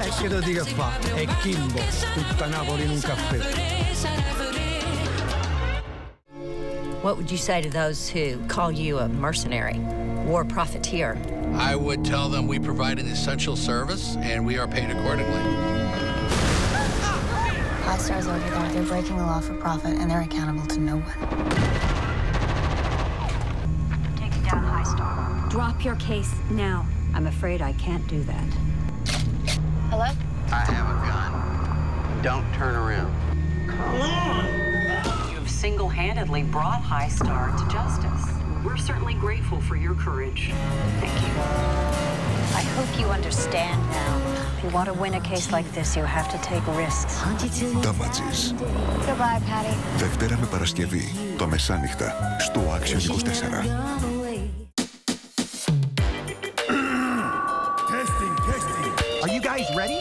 E che ti dica fa? È Kimbo, tutta Napoli in un caffè. What would you say to those who call you a mercenary, war profiteer? I would tell them we provide an essential service and we are paid accordingly. High Star's over there. They're breaking the law for profit and they're accountable to no one. Taking down High Star. Drop your case now. I'm afraid I can't do that. Hello? I have a gun. Don't turn around. Come on! You have single-handedly brought High Star to justice. We're certainly grateful for your courage. Thank you. I hope you understand now. If you want to win a case like this, you have to take risks. Damages. Goodbye, Patty. Δευτέρα με Παρασκευή, το μεσάνυχτα, στο Action 24. Are you guys ready?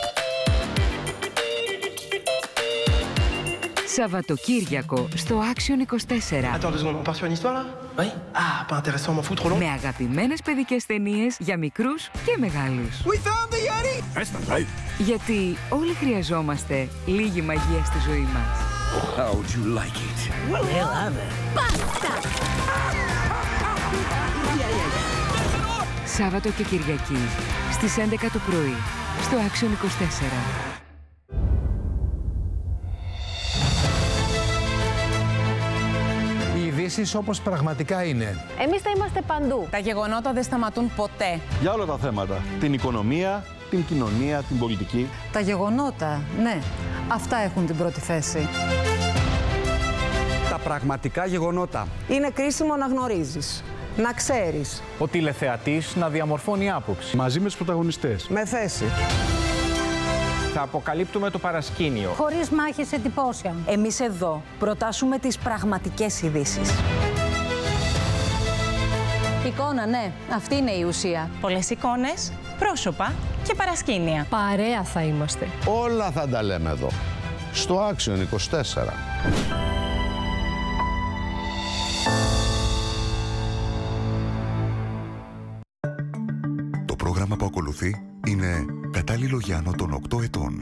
Σαββατοκύριακο στο Action 24. Attends 2 secondes, on part sur une histoire là? Oui? Ah, pas intéressant, m'en fous trop long. Με αγαπημένες παιδικές ταινίες για μικρούς και μεγάλους. We found the Yeti! That's not right. Γιατί όλοι χρειαζόμαστε λίγη μαγεία στη ζωή μας. How would you like it? We'll have it. Σάββατο και Κυριακή στις 11 το πρωί στο Action 24. Οι ειδήσεις όπως πραγματικά είναι. Εμείς θα είμαστε παντού. Τα γεγονότα δεν σταματούν ποτέ. Για όλα τα θέματα. Την οικονομία, την κοινωνία, την πολιτική. Τα γεγονότα, ναι. Αυτά έχουν την πρώτη θέση. Τα πραγματικά γεγονότα. Είναι κρίσιμο να γνωρίζεις. Να ξέρεις. Ο τηλεθεατής να διαμορφώνει άποψη. Μαζί με τους πρωταγωνιστές. Με θέση. Θα αποκαλύπτουμε το παρασκήνιο. Χωρίς μάχες εντυπώσεων. Εμείς εδώ προτάσουμε τις πραγματικές ειδήσεις. Εικόνα, ναι. Αυτή είναι η ουσία. Πολλές εικόνες, πρόσωπα και παρασκήνια. Παρέα θα είμαστε. Όλα θα τα λέμε εδώ. Στο Action 24. Το πρόγραμμα που ακολουθεί είναι κατάλληλο για άνω των 8 ετών.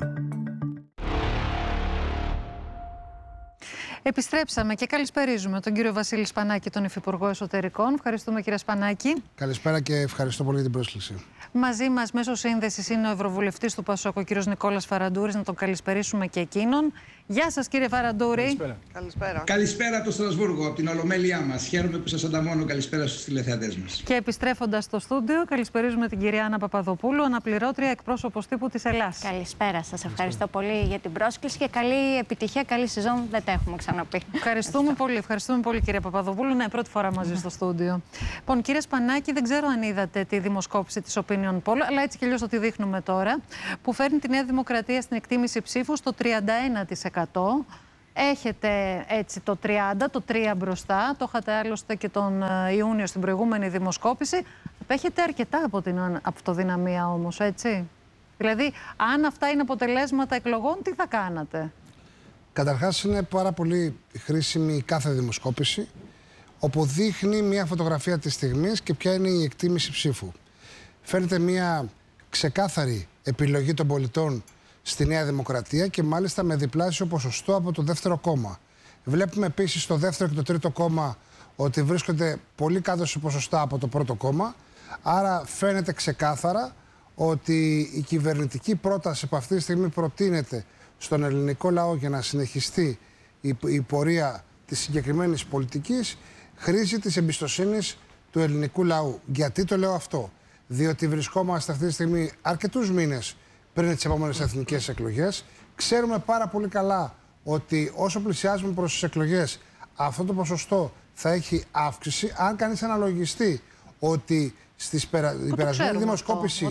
Επιστρέψαμε και καλησπερίζουμε τον κύριο Βασίλη Σπανάκη, τον Υφυπουργό Εσωτερικών. Ευχαριστούμε, κύριε Σπανάκη. Καλησπέρα και ευχαριστώ πολύ για την πρόσκληση. Μαζί μας μέσω σύνδεσης είναι ο Ευρωβουλευτής του ΠΑΣΟΚ, ο κύριος Νικόλας Φαραντούρης. Να τον καλησπερίσουμε και εκείνον. Γεια σας, κύριε Φαραντούρη. Καλησπέρα. Καλησπέρα. Καλησπέρα από το Στρασβούργο, από την Ολομέλειά μας. Χαίρομαι που σας ανταμώνω. Καλησπέρα στους τηλεθεατές μας. Και επιστρέφοντας στο στούντιο, καλησπερίζουμε την κυρία Άννα Παπαδοπούλου, αναπληρώτρια εκπρόσωπος τύπου της Ελλάς. Καλησπέρα σας. Ευχαριστώ πολύ για την πρόσκληση και καλή επιτυχία, καλή σεζόν. Δεν τα έχουμε ξαναπεί. Ευχαριστούμε πολύ, κυρία Παπαδοπούλου. Ναι, πρώτη φορά μαζί στο στούντιο. Λοιπόν, κύριε Σπανάκη, δεν ξέρω αν είδατε τη δημοσκόπηση της Opinion Poll, αλλά έτσι κι αλλιώς το τη δείχνουμε τώρα, που φέρνει τη Νέα Δημοκρατία στην εκτίμηση ψήφου στο 31%. Έχετε έτσι το 30, το 3 μπροστά. Το είχατε άλλωστε και τον Ιούνιο στην προηγούμενη δημοσκόπηση. Έχετε αρκετά από την αυτοδυναμία όμως, έτσι. Δηλαδή, αν αυτά είναι αποτελέσματα εκλογών, τι θα κάνατε? Καταρχάς, είναι πάρα πολύ χρήσιμη κάθε δημοσκόπηση, όπου δείχνει μια φωτογραφία της στιγμής και ποια είναι η εκτίμηση ψήφου. Φαίνεται μια ξεκάθαρη επιλογή των πολιτών στη Νέα Δημοκρατία και μάλιστα με διπλάσιο ποσοστό από το δεύτερο κόμμα. Βλέπουμε επίσης στο δεύτερο και το τρίτο κόμμα ότι βρίσκονται πολύ κάτω σε ποσοστά από το πρώτο κόμμα. Άρα φαίνεται ξεκάθαρα ότι η κυβερνητική πρόταση που αυτή τη στιγμή προτείνεται στον ελληνικό λαό για να συνεχιστεί η πορεία της συγκεκριμένης πολιτικής χρήζει της εμπιστοσύνης του ελληνικού λαού. Γιατί το λέω αυτό? Διότι βρισκόμαστε αυτή τη στιγμή αρκετούς μήνες πριν τις επόμενες εθνικές εκλογές. Ξέρουμε πάρα πολύ καλά ότι όσο πλησιάζουμε προς τις εκλογές αυτό το ποσοστό θα έχει αύξηση. Αν κανείς αναλογιστεί ότι στην περασμένη δημοσκόπηση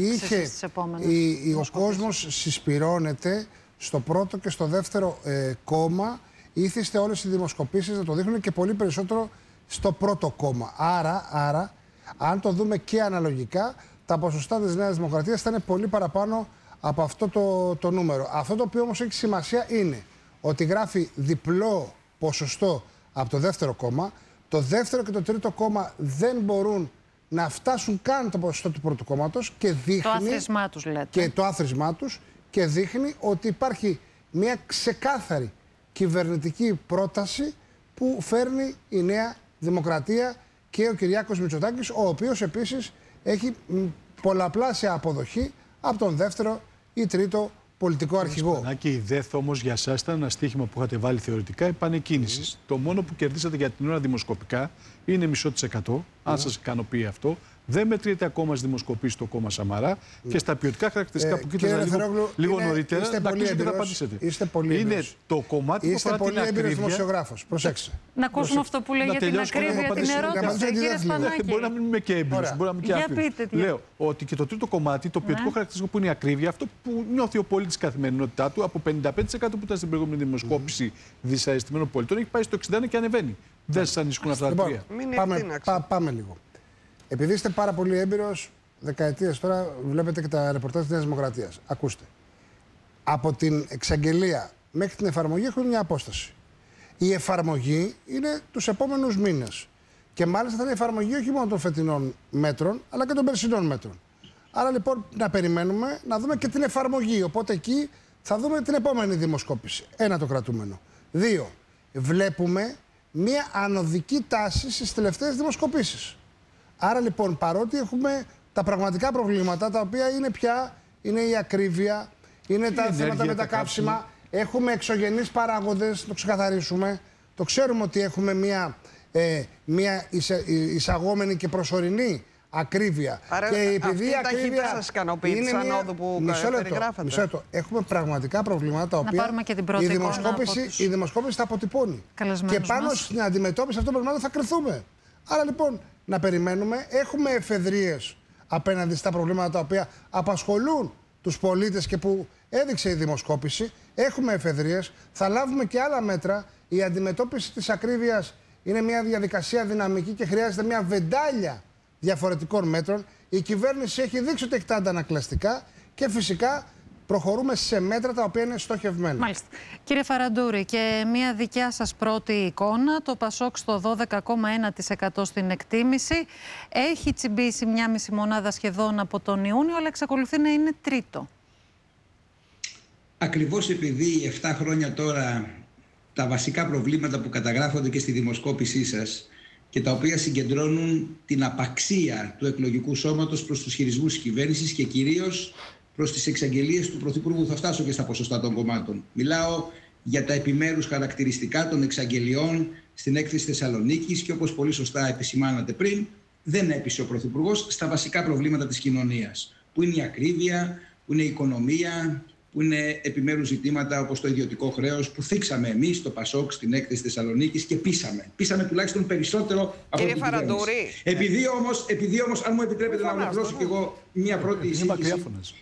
ο κόσμος συσπυρώνεται στο πρώτο και στο δεύτερο κόμμα, ήθιστε όλες οι δημοσκοπήσεις να το δείχνουν και πολύ περισσότερο στο πρώτο κόμμα. Άρα, αν το δούμε και αναλογικά, τα ποσοστά της Νέας Δημοκρατίας θα είναι πολύ παραπάνω από αυτό το νούμερο. Αυτό το οποίο όμως έχει σημασία είναι ότι γράφει διπλό ποσοστό από το δεύτερο κόμμα. Το δεύτερο και το τρίτο κόμμα δεν μπορούν να φτάσουν καν το ποσοστό του πρώτου κόμματος και δείχνει. Το άθροισμά τους, λέτε. Και το άθροισμά τους και δείχνει ότι υπάρχει μια ξεκάθαρη κυβερνητική πρόταση που φέρνει η Νέα Δημοκρατία και ο Κυριάκος Μητσοτάκης, ο οποίος επίσης έχει πολλαπλάσια αποδοχή από τον δεύτερο ή τρίτο πολιτικό αρχηγό. Και η ΔΕΘ όμως για εσάς ήταν ένα στοίχημα που είχατε βάλει θεωρητικά επανεκκίνησης. Το μόνο που κερδίσατε για την ώρα δημοσκοπικά είναι 0,5%, αν σας ικανοποιεί αυτό. Δεν μετριέται ακόμα στις δημοσκοπήσεις το κόμμα Σαμαρά και στα ποιοτικά χαρακτηριστικά που κοίταζα λίγο νωρίτερα. Είστε πολύ έμπειρος. Είναι το κομμάτι που αφορά την ακρίβεια. Δημοσιογράφος. Προσέξτε. Να ακούσουμε αυτό που λέει για την ακρίβεια, την ερώτηση. Κύριε Σπανάκη. Μπορεί να μην είμαι και έμπειρος, μπορεί να είμαι και άκρης. Λέω ότι και το τρίτο κομμάτι, το ποιοτικό χαρακτηριστικό που είναι η ακρίβεια, αυτό που νιώθει ο πολίτης στην καθημερινότητά του, από 55% που ήταν στην προηγούμενη δημοσκόπηση δυσαρεστημένων πολιτών, έχει πάει στο 61% και ανεβαίνει. Δεν σας ανησυχούν αυτά τα τρία? Πάμε λίγο. Επειδή είστε πάρα πολύ έμπειρος, δεκαετίες τώρα βλέπετε και τα ρεπορτάζ της Νέας Δημοκρατίας. Ακούστε. Από την εξαγγελία μέχρι την εφαρμογή έχουν μια απόσταση. Η εφαρμογή είναι τους επόμενους μήνες. Και μάλιστα θα είναι εφαρμογή όχι μόνο των φετινών μέτρων, αλλά και των περσινών μέτρων. Άρα λοιπόν να περιμένουμε να δούμε και την εφαρμογή. Οπότε εκεί θα δούμε την επόμενη δημοσκόπηση. Ένα το κρατούμενο. 2. Βλέπουμε μια ανωδική τάση στις τελευταίες δημοσκοπήσεις. Άρα λοιπόν, παρότι έχουμε τα πραγματικά προβλήματα, τα οποία είναι πια, είναι η ακρίβεια, είναι τα θέματα με τα καύσιμα, έχουμε εξωγενείς παράγοντες, το ξεκαθαρίσουμε, το ξέρουμε ότι έχουμε μια εισαγόμενη και προσωρινή ακρίβεια. Άρα, και επειδή η ακρίβεια σας ικανοποιεί τη ανόδου που περιγράφεται. Μισό λεπτό. Έχουμε πραγματικά προβλήματα τα οποία η δημοσκόπηση θα αποτυπώνει. Και πάνω στην αντιμετώπιση αυτών των προβλημάτων θα κρυθούμε. Άρα λοιπόν, να περιμένουμε. Έχουμε εφεδρίες απέναντι στα προβλήματα τα οποία απασχολούν τους πολίτες και που έδειξε η δημοσκόπηση. Έχουμε εφεδρίες. Θα λάβουμε και άλλα μέτρα. Η αντιμετώπιση της ακρίβειας είναι μια διαδικασία δυναμική και χρειάζεται μια βεντάλια διαφορετικών μέτρων. Η κυβέρνηση έχει δείξει ότι έχει τα αντανακλαστικά και φυσικά προχωρούμε σε μέτρα τα οποία είναι στοχευμένα. Μάλιστα. Κύριε Φαραντούρη, και μια δικιά σας πρώτη εικόνα, το ΠΑΣΟΚ στο 12,1% στην εκτίμηση. Έχει τσιμπήσει μια μισή μονάδα σχεδόν από τον Ιούνιο, αλλά εξακολουθεί να είναι τρίτο. Ακριβώς επειδή 7 χρόνια τώρα τα βασικά προβλήματα που καταγράφονται και στη δημοσκόπησή σας και τα οποία συγκεντρώνουν την απαξία του εκλογικού σώματος προς τους χειρισμούς της κυβέρνησης και κυρίως προς τις εξαγγελίες του Πρωθυπουργού, θα φτάσω και στα ποσοστά των κομμάτων. Μιλάω για τα επιμέρους χαρακτηριστικά των εξαγγελιών στην έκθεση Θεσσαλονίκης και όπως πολύ σωστά επισημάνατε πριν, δεν έπεισε ο Πρωθυπουργός στα βασικά προβλήματα της κοινωνίας, που είναι η ακρίβεια, που είναι η οικονομία, που είναι επιμέρους ζητήματα όπως το ιδιωτικό χρέος που θίξαμε εμείς στο ΠΑΣΟΚ στην έκθεση Θεσσαλονίκης και πείσαμε. Πείσαμε τουλάχιστον περισσότερο από την κυβέρνηση. Επειδή όμως, αν μου επιτρέπετε να ολοκληρώσω κι εγώ μια πρώτη εισήγηση.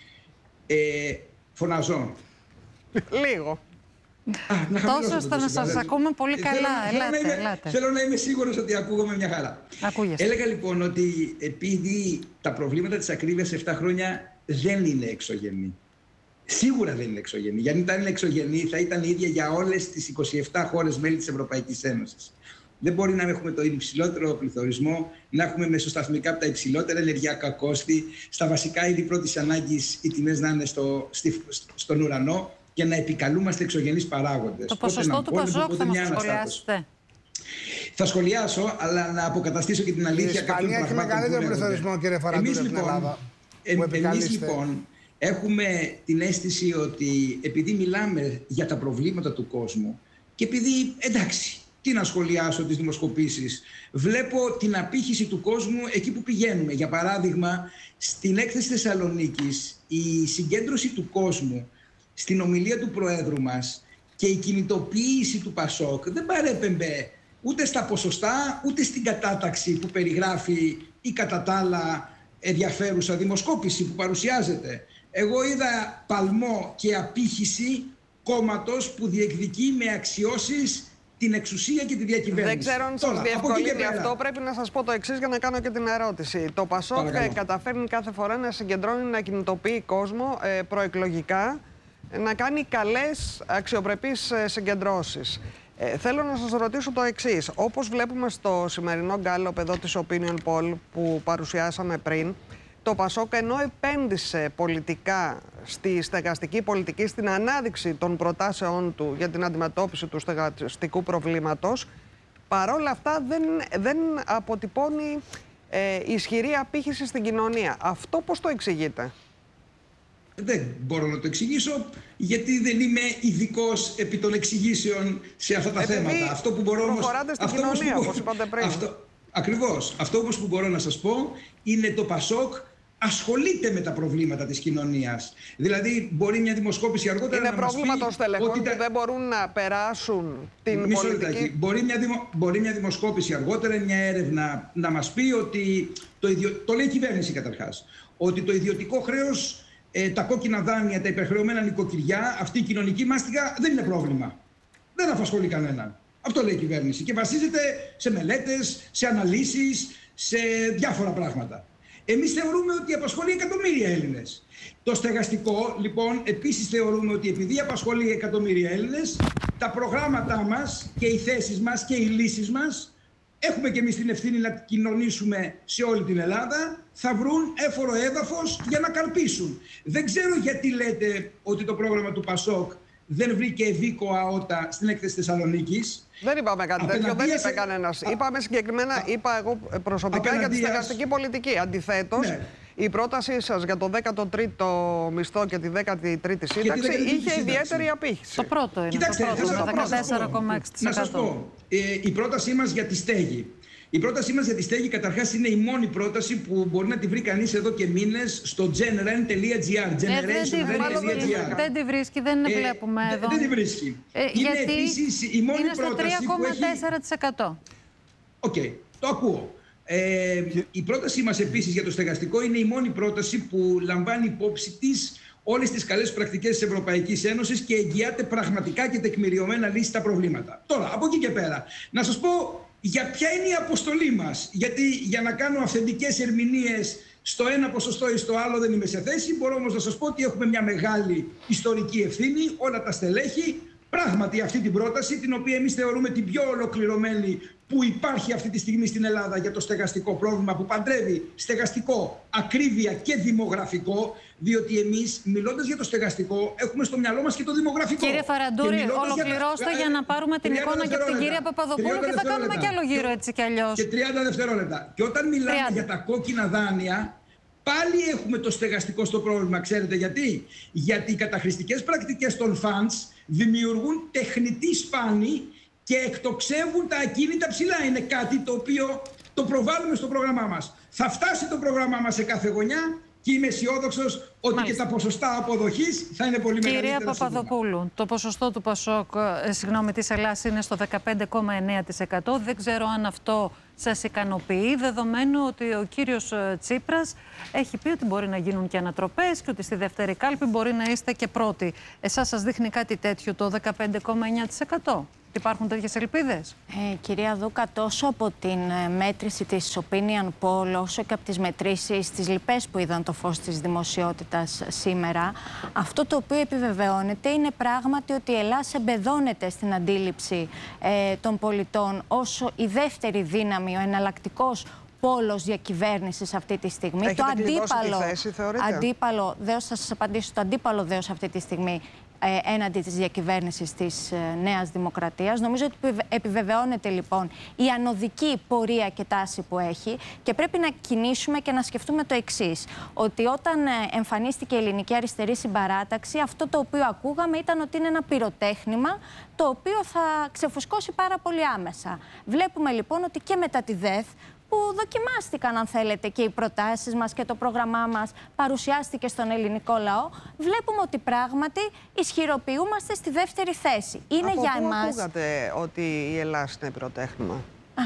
Φωναζώ. Λίγο. Τόσο ώστε να σας ακούμε πολύ καλά. Ελάτε. Θέλω να είμαι σίγουρος ότι ακούγομαι μια χαρά. Ακούγεστε. Έλεγα λοιπόν ότι επειδή τα προβλήματα της ακρίβειας σε 7 χρόνια δεν είναι εξωγενή. Σίγουρα δεν είναι εξωγενή. Γιατί αν ήταν εξωγενή θα ήταν η ίδια για όλες τις 27 χώρες μέλη της Ευρωπαϊκής Ένωσης. Δεν μπορεί να έχουμε το υψηλότερο πληθωρισμό, να έχουμε μεσοσταθμικά από τα υψηλότερα ενεργειακά κόστη, στα βασικά είδη πρώτης ανάγκης οι τιμές να είναι στον ουρανό και να επικαλούμαστε εξωγενείς παράγοντες. Το ποσοστό του ΠΑΣΟΚ θα μας σχολιάσετε. Θα σχολιάσω, αλλά να αποκαταστήσω και την αλήθεια κάποιων πραγμάτων. Έχει μεγαλύτερο πληθωρισμό, κύριε Φαραντούρη, στην Ελλάδα. Εμείς λοιπόν έχουμε την αίσθηση ότι επειδή μιλάμε για τα προβλήματα του κόσμου και επειδή, εντάξει, τι να σχολιάσω τις δημοσκοπήσεις, βλέπω την απήχηση του κόσμου εκεί που πηγαίνουμε. Για παράδειγμα, στην έκθεση Θεσσαλονίκης, η συγκέντρωση του κόσμου στην ομιλία του Προέδρου μας και η κινητοποίηση του ΠΑΣΟΚ δεν παρέπεμπε ούτε στα ποσοστά, ούτε στην κατάταξη που περιγράφει η κατά τα άλλα ενδιαφέρουσα δημοσκόπηση που παρουσιάζεται. Εγώ είδα παλμό και απήχηση κόμματος που διεκδικεί με αξιώσεις την εξουσία και τη διακυβέρνηση. Δεν ξέρω αν σας διευκολύνει αυτό. Πρέπει να σας πω το εξής για να κάνω και την ερώτηση. Το ΠΑΣΟΚ καταφέρνει κάθε φορά να συγκεντρώνει, να κινητοποιεί κόσμο προεκλογικά, να κάνει καλές αξιοπρεπείς συγκεντρώσεις. Θέλω να σας ρωτήσω το εξής. Όπως βλέπουμε στο σημερινό γκάλοπ εδώ της Opinion Poll που παρουσιάσαμε πριν, το ΠΑΣΟΚ ενώ επένδυσε πολιτικά στη στεγαστική πολιτική, στην ανάδειξη των προτάσεών του για την αντιμετώπιση του στεγαστικού προβλήματος, παρόλα αυτά δεν αποτυπώνει ισχυρή απήχηση στην κοινωνία. Αυτό πώς το εξηγείτε? Δεν μπορώ να το εξηγήσω, γιατί δεν είμαι ειδικός επί των εξηγήσεων σε αυτά τα θέματα. Αυτό που μπορώ όμως... προχωράτε στην κοινωνία, όπως είπατε πριν. Ακριβώς. Αυτό όμως που μπορώ να σας πω είναι το ΠΑΣΟΚ ασχολείται με τα προβλήματα της κοινωνίας. Δηλαδή, μπορεί μια δημοσκόπηση αργότερα να μας πει... Είναι πρόβλημα των στελεχών που δεν μπορούν να περάσουν την πολιτική... Μπορεί μια δημοσκόπηση αργότερα, μια έρευνα να μας πει ότι... Το λέει η κυβέρνηση καταρχάς. Ότι το ιδιωτικό χρέος, τα κόκκινα δάνεια, τα υπερχρεωμένα νοικοκυριά, αυτή η κοινωνική μάστιγα δεν είναι πρόβλημα. Δεν απασχολεί κανέναν. Αυτό λέει η κυβέρνηση. Και βασίζεται σε μελέτες, σε αναλύσεις, σε διάφορα πράγματα. Εμείς θεωρούμε ότι απασχολεί εκατομμύρια Έλληνες. Το στεγαστικό, λοιπόν, επίσης θεωρούμε ότι επειδή απασχολεί εκατομμύρια Έλληνες, τα προγράμματά μας και οι θέσεις μας και οι λύσεις μας, έχουμε και εμείς την ευθύνη να κοινωνήσουμε σε όλη την Ελλάδα, θα βρουν έφορο έδαφος για να καρπίσουν. Δεν ξέρω γιατί λέτε ότι το πρόγραμμα του ΠΑΣΟΚ δεν βρήκε ευήκο αότα στην έκθεση Θεσσαλονίκης. Δεν είπαμε κάτι τέτοιο, δεν είπε κανένας. Είπαμε συγκεκριμένα, είπα εγώ προσωπικά για τη στεγαστική πολιτική. Αντιθέτως, η πρότασή σας για το 13ο μισθό και τη 13η σύνταξη είχε ιδιαίτερη απήχηση. Το πρώτο είναι. Κοιτάξτε, το 14,6%. Να σας πω, η πρότασή μας για τη στέγη. Η πρότασή μας για τη στέγη καταρχάς είναι η μόνη πρόταση που μπορεί να τη βρει κανείς εδώ και μήνες στο genren.gr. Δεν τη βρίσκει, δεν βλέπουμε εδώ. Δεν τη βρίσκει. Γιατί επίσης η μόνη είναι στο πρόταση 3,4%. Οκ, το ακούω. Η πρότασή μας επίσης για το στεγαστικό είναι η μόνη πρόταση που λαμβάνει υπόψη της όλες τις καλές πρακτικές της Ευρωπαϊκής Ένωσης και εγγυάται πραγματικά και τεκμηριωμένα λύσεις στα προβλήματα. Τώρα, από εκεί και πέρα, να σας πω για ποια είναι η αποστολή μας. Γιατί για να κάνω αυθεντικές ερμηνείες στο ένα ποσοστό ή στο άλλο δεν είμαι σε θέση. Μπορώ όμως να σας πω ότι έχουμε μια μεγάλη ιστορική ευθύνη, όλα τα στελέχη. Πράγματι αυτή την πρόταση, την οποία εμείς θεωρούμε την πιο ολοκληρωμένη που υπάρχει αυτή τη στιγμή στην Ελλάδα για το στεγαστικό πρόβλημα, που παντρεύει στεγαστικό, ακρίβεια και δημογραφικό, διότι εμείς μιλώντας για το στεγαστικό έχουμε στο μυαλό μας και το δημογραφικό. Κύριε Φαραντούρη, ολοκληρώστε για να πάρουμε την εικόνα και από την κυρία Παπαδοπούλου και θα κάνουμε κι άλλο γύρο έτσι κι αλλιώς. Και 30 δευτερόλεπτα. Και όταν μιλάμε για τα κόκκινα δάνεια, πάλι έχουμε το στεγαστικό στο πρόβλημα. Ξέρετε γιατί? Γιατί οι καταχρηστικές πρακτικές των funds δημιουργούν τεχνητή σπάνη και εκτοξεύουν τα ακίνητα ψηλά. Είναι κάτι το οποίο το προβάλλουμε στο πρόγραμμά μας. Θα φτάσει το πρόγραμμά μας σε κάθε γωνιά και είμαι αισιόδοξος ότι και τα ποσοστά αποδοχής θα είναι πολύ μεγαλύτερα. Κυρία Παπαδοπούλου, το ποσοστό του ΠΑΣΟΚ, της Ελλάδας είναι στο 15,9%. Δεν ξέρω αν αυτό σας ικανοποιεί, δεδομένου ότι ο κύριος Τσίπρας έχει πει ότι μπορεί να γίνουν και ανατροπές και ότι στη δεύτερη κάλπη μπορεί να είστε και πρώτοι. Εσάς σας δείχνει κάτι τέτοιο το 15,9%? Υπάρχουν τέτοιες ελπίδες? Κυρία Δούκα, τόσο από την μέτρηση της Opinion Poll, όσο και από τις μετρήσεις τις λοιπές που είδαν το φως της δημοσιότητας σήμερα, αυτό το οποίο επιβεβαιώνεται είναι πράγματι ότι η Ελλάδα εμπεδώνεται στην αντίληψη των πολιτών όσο η δεύτερη δύναμη, ο εναλλακτικός πόλος διακυβέρνησης αυτή τη στιγμή. Έχετε αντίπαλο δέος, θα σας απαντήσω, το αντίπαλο δέος αυτή τη στιγμή έναντι της διακυβέρνησης της Νέας Δημοκρατίας. Νομίζω ότι επιβεβαιώνεται λοιπόν η ανωδική πορεία και τάση που έχει και πρέπει να κινήσουμε και να σκεφτούμε το εξής, ότι όταν εμφανίστηκε η Ελληνική Αριστερή Συμπαράταξη, αυτό το οποίο ακούγαμε ήταν ότι είναι ένα πυροτέχνημα το οποίο θα ξεφουσκώσει πάρα πολύ άμεσα. Βλέπουμε λοιπόν ότι και μετά τη ΔΕΘ, που δοκιμάστηκαν αν θέλετε και οι προτάσεις μας και το πρόγραμμά μας παρουσιάστηκε στον ελληνικό λαό, βλέπουμε ότι πράγματι ισχυροποιούμαστε στη δεύτερη θέση. Είναι από για πού εμάς. Ακούγατε ότι η Ελλάδα είναι πυροτέχνημα?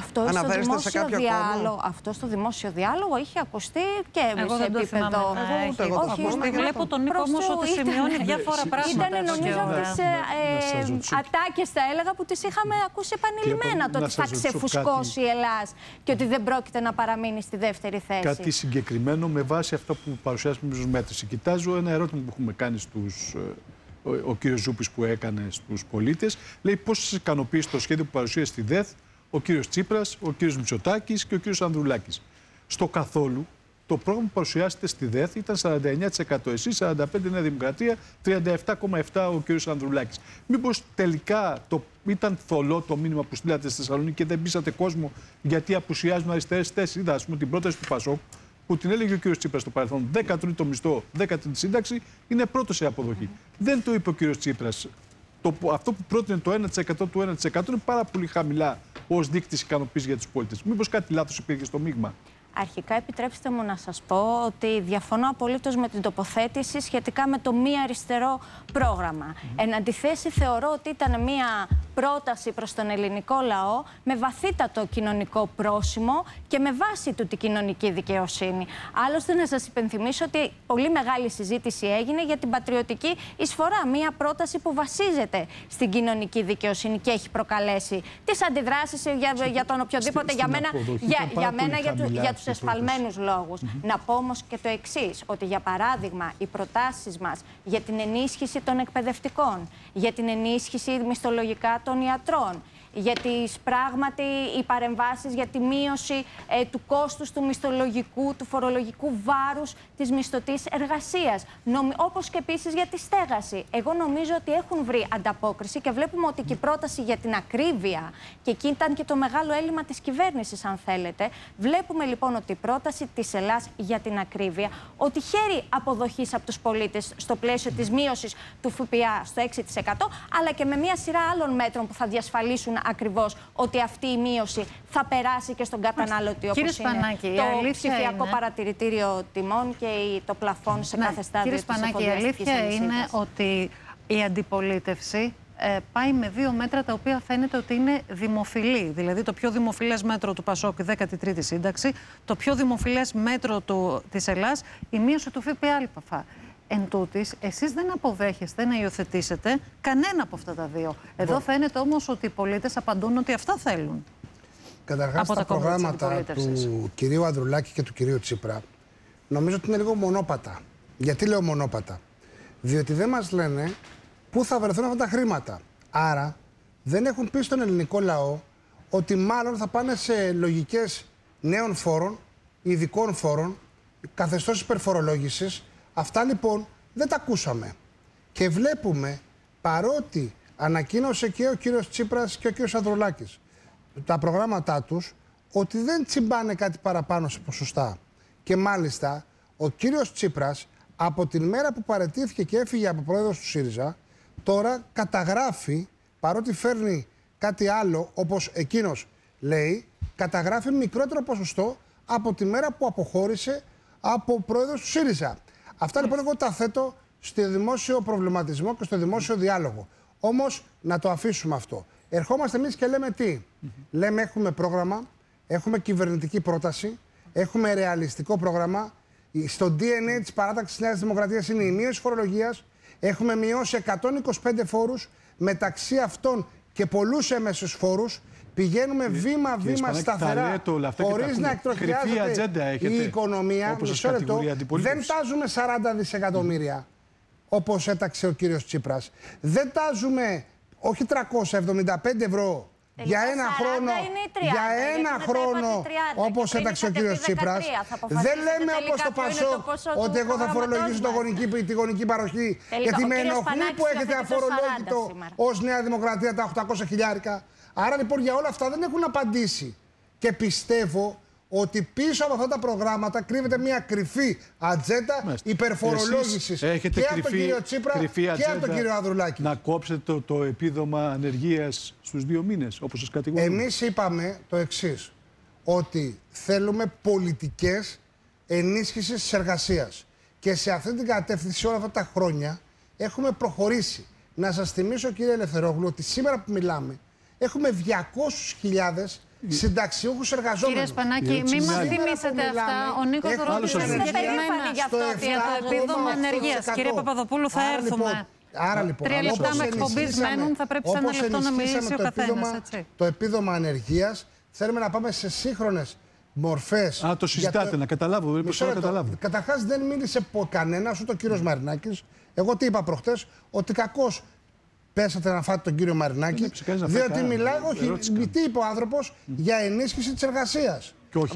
Αυτό στο δημόσιο διάλογο είχε ακουστεί και εγώ σε επίπεδο. Όχι, βλέπω τον Νίκο όμως ότι σημειώνει διάφορα πράγματα. Ήταν νομίζω από τις ατάκες, θα έλεγα, που τις είχαμε ακούσει επανειλημμένα. Το ότι θα ξεφουσκώσει η Ελλάδα και ότι δεν πρόκειται να παραμείνει στη δεύτερη θέση. Κάτι συγκεκριμένο με βάση αυτά που παρουσιάσαμε ως μέτρηση. Κοιτάζω ένα ερώτημα που έχουμε κάνει στους ο κύριος Ζούπης που έκανε στους πολίτες. Λέει πώς σας ικανοποίησε το σχέδιο που παρουσίασε στη ΔΕΘ ο κύριος Τσίπρας, ο κύριος Μητσοτάκης και ο κύριος Ανδρουλάκης. Στο καθόλου, το πρόγραμμα που παρουσιάσετε στη ΔΕΘ ήταν 49% εσείς, 45% Νέα Δημοκρατία, 37,7% ο κύριος Ανδρουλάκης. Μήπως τελικά ήταν θολό το μήνυμα που στείλατε στη Θεσσαλονίκη και δεν πείσατε κόσμο γιατί απουσιάζουν αριστερές θέσεις? Είδα, ας πούμε, την πρόταση του ΠΑΣΟΚ που την έλεγε ο κύριος Τσίπρας στο παρελθόν, 13ο μισθό, 10η σύνταξη, είναι πρώτο σε αποδοχή. Δεν το είπε ο κύριος Τσίπρας. Αυτό που πρότεινε το 1% του 1% είναι πάρα πολύ χαμηλά ως δείκτης ικανοποίησης για τους πολίτες. Μήπως κάτι λάθος υπήρχε στο μείγμα? Αρχικά, επιτρέψτε μου να σας πω ότι διαφωνώ απολύτως με την τοποθέτηση σχετικά με το μη αριστερό πρόγραμμα. Εν αντιθέσει, θεωρώ ότι ήταν μια πρόταση προς τον ελληνικό λαό με βαθύτατο κοινωνικό πρόσημο και με βάση του την κοινωνική δικαιοσύνη. Άλλωστε, να σας υπενθυμίσω ότι πολύ μεγάλη συζήτηση έγινε για την πατριωτική εισφορά. Μια πρόταση που βασίζεται στην κοινωνική δικαιοσύνη και έχει προκαλέσει τις αντιδράσεις για τον οποιοδήποτε, για τους εσφαλμένους λόγους. Να πω όμως και το εξής, ότι για παράδειγμα οι προτάσεις μας για την ενίσχυση των εκπαιδευτικών, για την ενίσχυση μισθολογικά των ιατρών, για τις πράγματι οι παρεμβάσεις για τη μείωση του κόστους του μισθολογικού, του φορολογικού βάρους της μισθωτής εργασίας, όπως και επίσης για τη στέγαση. Εγώ νομίζω ότι έχουν βρει ανταπόκριση και βλέπουμε ότι και η πρόταση για την ακρίβεια, και εκεί ήταν και το μεγάλο έλλειμμα της κυβέρνησης, αν θέλετε. Βλέπουμε λοιπόν ότι η πρόταση της Ελλάς για την ακρίβεια, ότι χαίρει αποδοχής από τους πολίτες στο πλαίσιο της μείωσης του ΦΠΑ στο 6%, αλλά και με μια σειρά άλλων μέτρων που θα διασφαλίσουν ακριβώς ότι αυτή η μείωση θα περάσει και στον καταναλωτή, όπως είναι το ψηφιακό παρατηρητήριο τιμών και το πλαφόν σε κάθε στάδιο της εφοδιαστικής αλήθειας. Η αλήθεια είναι ότι η αντιπολίτευση πάει με δύο μέτρα τα οποία φαίνεται ότι είναι δημοφιλή. Δηλαδή το πιο δημοφιλές μέτρο του ΠΑΣΟΚ, η 13η σύνταξη, το πιο δημοφιλές μέτρο της Ελλάς, η μείωση του ΦΠΑ. Εν τούτης, εσείς δεν αποδέχεστε να υιοθετήσετε κανένα από αυτά τα δύο. Εδώ φαίνεται όμως ότι οι πολίτες απαντούν ότι αυτά θέλουν. Καταρχάς, τα προγράμματα του κυρίου Ανδρουλάκη και του κυρίου Τσίπρα νομίζω ότι είναι λίγο μονόπατα. Γιατί λέω μονόπατα? Διότι δεν μας λένε πού θα βρεθούν αυτά τα χρήματα. Άρα δεν έχουν πει στον ελληνικό λαό ότι μάλλον θα πάνε σε λογικές νέων φόρων, ειδικών φόρων, καθεστώς υπερφορολόγησης. Αυτά λοιπόν δεν τα ακούσαμε. Και βλέπουμε, παρότι ανακοίνωσε και ο κύριος Τσίπρας και ο κύριος Ανδρουλάκης τα προγράμματά τους, ότι δεν τσιμπάνε κάτι παραπάνω σε ποσοστά. Και μάλιστα ο κύριος Τσίπρας από την μέρα που παραιτήθηκε και έφυγε από πρόεδρος του ΣΥΡΙΖΑ, τώρα καταγράφει, παρότι φέρνει κάτι άλλο όπως εκείνος λέει, καταγράφει μικρότερο ποσοστό από τη μέρα που αποχώρησε από πρόεδρος του ΣΥΡΙΖΑ. Αυτά λοιπόν εγώ τα θέτω στο δημόσιο προβληματισμό και στο δημόσιο διάλογο. Όμως να το αφήσουμε αυτό. Ερχόμαστε εμείς και λέμε τι? Λέμε έχουμε πρόγραμμα, έχουμε κυβερνητική πρόταση, έχουμε ρεαλιστικό πρόγραμμα. Στο DNA της παράταξης της Νέας Δημοκρατίας είναι η μείωση φορολογίας. Έχουμε μειώσει 125 φόρους, μεταξύ αυτών και πολλούς έμεσους φόρους. Πηγαίνουμε βήμα-βήμα σταθερά, χωρίς να εκτροχιάζεται η οικονομία. Μισό λεπτό, δεν τάζουμε 40 δισεκατομμύρια, όπως έταξε ο κύριος Τσίπρας. Δεν τάζουμε, όχι 375 ευρώ για ένα χρόνο, όπως έταξε ο κύριος Τσίπρας. Δεν λέμε όπως το ΠΑΣΟΚ ότι εγώ θα φορολογήσω τη γονική παροχή, γιατί με ενοχλεί που έχετε αφορολόγητο ως Νέα Δημοκρατία τα 800 χιλιάρικα. Άρα λοιπόν για όλα αυτά δεν έχουν απαντήσει. Και πιστεύω ότι πίσω από αυτά τα προγράμματα κρύβεται μια κρυφή ατζέντα υπερφορολόγησης και από τον κύριο Τσίπρα και από τον κύριο Ανδρουλάκη. Να κόψετε το επίδομα ανεργίας στους 2 μήνες, όπως σας κατηγορούν. Εμείς είπαμε το εξής, ότι θέλουμε πολιτικές ενίσχυσης της εργασίας. Και σε αυτή την κατεύθυνση όλα αυτά τα χρόνια έχουμε προχωρήσει. Να σας θυμίσω, κύριε Ελευθερόγλου, ότι σήμερα που μιλάμε έχουμε 200.000 συνταξιούχους εργαζόμενους. Κύριε Σπανάκη, μην μας θυμίσετε αυτά. Ο Νίκος ρώτησε συγκεκριμένα για το επίδομα ανεργίας. Κύριε Παπαδοπούλου, θα έρθουμε. Άρα λοιπόν, 3 λεπτά με εκπομπής μένουν, θα πρέπει σε 1 λεπτό να μιλήσει ο καθένας. Το επίδομα ανεργίας, θέλουμε να πάμε σε σύγχρονες μορφές. Το συζητάτε, να καταλάβω. Καταρχάς δεν μίλησε κανένας, ούτε ο κύριος Μαρινάκης. Εγώ τι είπα προχτές, ότι κακώς πέσατε να φάτε τον κύριο Μαρινάκη, διότι μιλάει, όχι, τι είπε ο άνθρωπος, για ενίσχυση της εργασίας. Και όχι,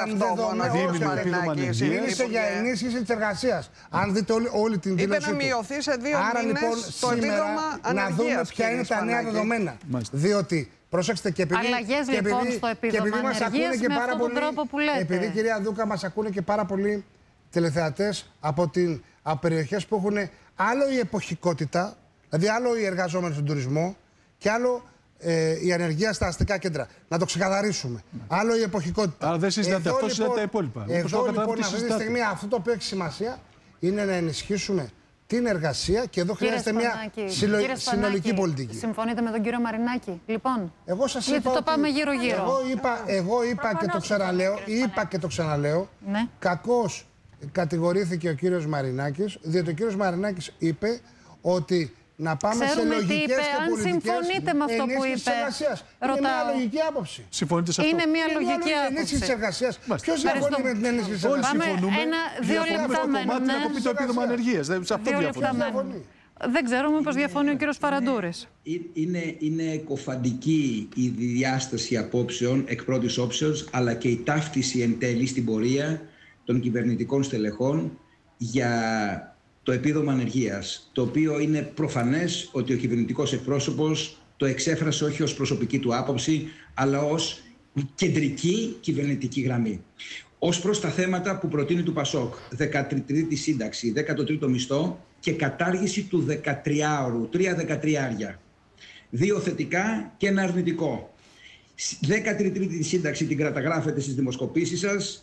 μίλησε για ενίσχυση της εργασίας. Αν δείτε όλη την δήλωση είπε να μειωθεί σε 2 μήνες λοιπόν, το επίδομα ανεργίας. Να δούμε ποια είναι τα νέα δεδομένα. Διότι, προσέξτε, και επειδή, αλλαγές, λοιπόν, στο επίδομα ανεργίας με αυτόν τον τρόπο που λέτε. Επειδή, κυρία Δούκα, μας ακούνε και πάρα πολλοί τηλεθεατές από περιοχές που έχουν άλλο η εποχικότητα, δηλαδή άλλο οι εργαζόμενοι στον τουρισμό και άλλο η ανεργία στα αστικά κέντρα. Να το ξεκαθαρίσουμε. Άλλο η εποχικότητα. Άρα δεν συζητάτε αυτό, συζητάτε τα υπόλοιπα. Εδώ λοιπόν αυτή τη στιγμή αυτό το οποίο έχει σημασία είναι να ενισχύσουμε την εργασία και εδώ χρειάζεται μια συνολική πολιτική. Συμφωνείτε με τον κύριο Μαρινάκη, λοιπόν? Εγώ σας είπα. Γιατί το πάμε γύρω-γύρω. Εγώ είπα και το ξαναλέω, ναι. Κακώς κατηγορήθηκε ο κύριος Μαρινάκης, διότι ο κύριος Μαρινάκης είπε ότι να πάμε σε λογικές και πολιτικές. Αν συμφωνείτε με αυτό που είπε, είναι μια λογική άποψη. Συμφωνείτε σε αυτό? Είναι μια λογική άποψη. Ενίσχυση της εργασίας. Ποιος διαφωνεί με την ενίσχυση της εργασίας? Όλοι συμφωνούμε. Διαφωνούμε στο κομμάτι να κοπεί το επίδομα ανεργίας. Σε αυτό διαφωνούμε. Δεν ξέρω μήπως διαφωνεί ο κύριος Φαραντούρης. Είναι κοφαντική η διάσταση απόψεων εκ πρώτης όψεως, αλλά και η ταύτιση εν τέλει στην πορεία των κυβερνητικών στελεχών για το επίδομα ανεργίας, το οποίο είναι προφανές ότι ο κυβερνητικός εκπρόσωπος το εξέφρασε όχι ως προσωπική του άποψη, αλλά ως κεντρική κυβερνητική γραμμή. Ως προς τα θέματα που προτείνει του ΠΑΣΟΚ, 13η σύνταξη, 13ο μισθό και κατάργηση του 13ωρου, 3 2 θετικά και ένα αρνητικό. 13η σύνταξη την καταγράφετε στις δημοσκοπήσεις σας,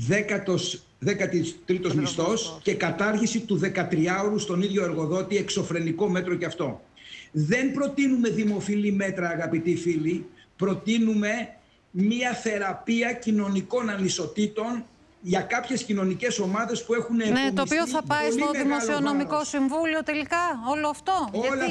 13ος μισθός και κατάργηση του 13ωρου στον ίδιο εργοδότη, εξωφρενικό μέτρο και αυτό. Δεν προτείνουμε δημοφιλή μέτρα, αγαπητοί φίλοι, προτείνουμε μία θεραπεία κοινωνικών ανισοτήτων για κάποιες κοινωνικές ομάδες που έχουν επομιστεί. Ναι, το οποίο θα πάει στο Δημοσιονομικό Συμβούλιο τελικά, όλο αυτό. Όλα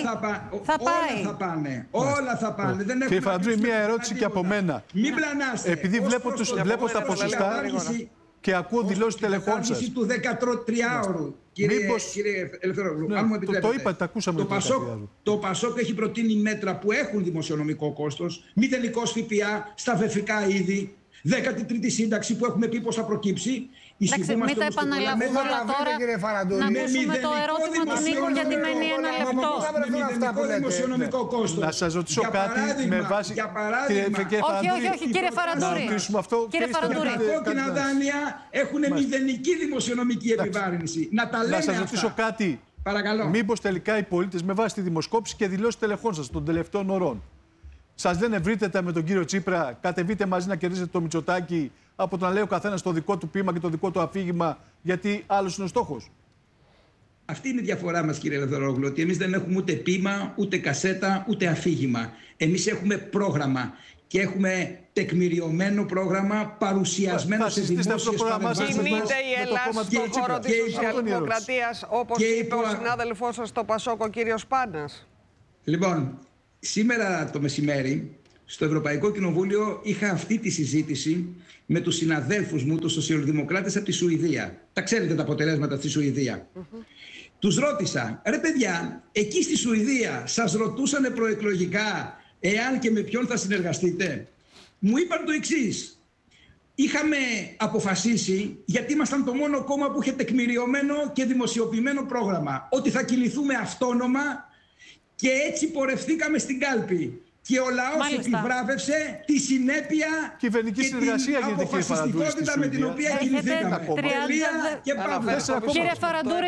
θα πάνε. Κύριε Φαραντούρη, μία ερώτηση και από μένα. Μην πλανάστε. Επειδή βλέπω τα ποσοστά και ακούω δηλώσεις τελεχών σας. Η του 13ωρου. Κύριε Ελευθερόγλου, αν μου επιτρέπετε. Το είπατε, τα ακούσαμε. Το ΠΑΣΟΚ έχει προτείνει μέτρα που έχουν δημοσιονομικό κόστος, μηδενικός ΦΠΑ στα βεφικά είδη, 13η σύνταξη που έχουμε πει πώς θα προκύψει. Εντάξει, μην τα επαναλάβουμε όλα τώρα. Να ακούσουμε το ερώτημα του Νίκου, γιατί μένει ένα λεπτό. Δημοσιονομικό κόστος. Να σας ρωτήσω κάτι με βάση. Όχι, κύριε Φαραντούρη. Κύριε Φαραντούρη. Τα κόκκινα δάνεια έχουν μηδενική δημοσιονομική επιβάρυνση. Να τα λέμε αυτά. Να σας ρωτήσω κάτι. Παρακαλώ. Μήπως τελικά οι πολίτες με βάση τη δημοσκόπηση και δηλώσεις τελεχών σας των τελευταίων ωρών σας λένε βρείτε με τον κύριο Τσίπρα, κατεβείτε μαζί να κερδίσετε το Μητσοτάκη, από το να λέει ο καθένας το δικό του ποίημα και το δικό του αφήγημα, γιατί άλλος είναι ο στόχος? Αυτή είναι η διαφορά μας, κύριε Ελευθερόγλου, ότι εμείς δεν έχουμε ούτε ποίημα, ούτε κασέτα, ούτε αφήγημα. Εμείς έχουμε πρόγραμμα και έχουμε τεκμηριωμένο πρόγραμμα παρουσιασμένο σε δημόσιες παρεμβάσεις. Κινείται η Ελλάδα στον χώρο της σοσιαλδημοκρατίας, όπως είπε ο συνάδελφός σας στο ΠΑΣΟΚ, ο κύριος Πάνας? Λοιπόν, σήμερα το μεσημέρι στο Ευρωπαϊκό Κοινοβούλιο είχα αυτή τη συζήτηση με τους συναδέλφους μου, τους σοσιαλδημοκράτες από τη Σουηδία. Τα ξέρετε τα αποτελέσματα στη Σουηδία. Τους ρώτησα, ρε παιδιά, εκεί στη Σουηδία σας ρωτούσανε προεκλογικά εάν και με ποιον θα συνεργαστείτε? Μου είπαν το εξής. Είχαμε αποφασίσει, γιατί ήμασταν το μόνο κόμμα που είχε τεκμηριωμένο και δημοσιοποιημένο πρόγραμμα, ότι θα κινηθούμε αυτόνομα και έτσι πορευθήκαμε στην κάλπη. Και ο λαός επιβράβευσε τη συνέπεια και την αποφασιστικότητα με την οποία κινηθήκαμε. Τελεία και πάμε. Κύριε Φαραντούρη,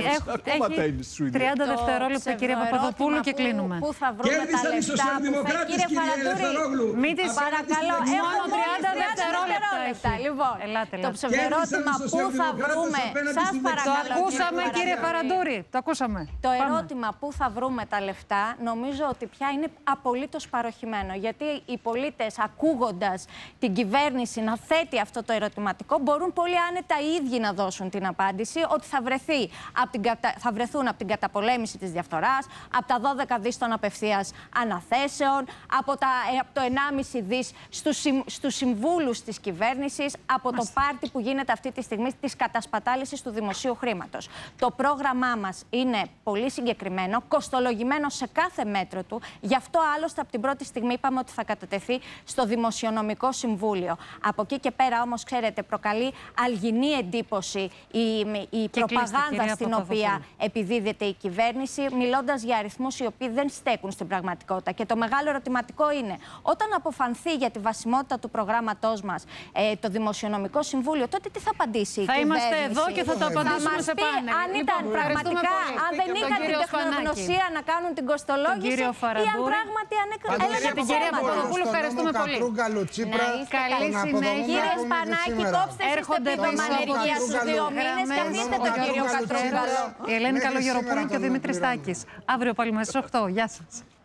30 δευτερόλεπτα, κύριε Παπαδοπούλου, και κλείνουμε. Πού θα βρούμε τα λεφτά που θα... Κύριε Φαραντούρη, μην τις παρακαλώ, μόνο 30 δευτερόλεπτα. Λοιπόν, το ψευδερώτημα πού θα βρούμε... Σας παρακαλώ, το ακούσαμε, κύριε Φαραντούρη, το ακούσαμε. Το ερώτημα πού θα βρούμε τα λεφτά, νομίζω ότι πια είναι απολύτως κάπως παροχημένο. Γιατί οι πολίτες, ακούγοντας την κυβέρνηση να θέτει αυτό το ερωτηματικό, μπορούν πολύ άνετα οι ίδιοι να δώσουν την απάντηση ότι θα βρεθούν από την καταπολέμηση της διαφθοράς, από τα 12 δις των απευθείας αναθέσεων, από το 1,5 δις στους συμβούλους της κυβέρνησης, από το πάρτι που γίνεται αυτή τη στιγμή της κατασπατάλησης του δημοσίου χρήματος. Το πρόγραμμά μας είναι πολύ συγκεκριμένο, κοστολογημένο σε κάθε μέτρο του. Γι' αυτό άλλωστε από την πρώτη στιγμή είπαμε ότι θα κατατεθεί στο Δημοσιονομικό Συμβούλιο. Από εκεί και πέρα όμως, ξέρετε, προκαλεί αλγινή εντύπωση η προπαγάνδα στην οποία επιδίδεται η κυβέρνηση, μιλώντας για αριθμούς οι οποίοι δεν στέκουν στην πραγματικότητα. Και το μεγάλο ερωτηματικό είναι, όταν αποφανθεί για τη βασιμότητα του προγράμματός μας το Δημοσιονομικό Συμβούλιο, τότε τι θα απαντήσει η κυβέρνηση? Θα είμαστε εδώ και θα το απαντήσουμε σε πάνελ. Αν ήταν πραγματικά, αν δεν είχαν την τεχνογνωσία να κάνουν την κοστολόγηση, ή αν πράγματι έλεγαν την κυρία Παπαδοπούλου, ευχαριστούμε πολύ. Καλή συνέχεια. Κύριε Σπανάκη, κόψτε εσείς το επίδομα ανεργίας στους 2 μήνες και αφήστε τον κύριο Κατρούγκαλο. Η Ελένη Καλογεροπούλου και ο Δημήτρης Τάκης. Αύριο πάλι μέσα στις 8. Γεια σας.